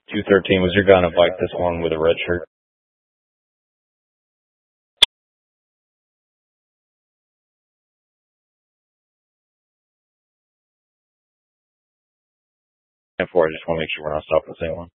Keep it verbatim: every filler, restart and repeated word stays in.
two thirteen, was your guy on a bike this one with a red shirt? And four, I just want to make sure we're not stopping the same one.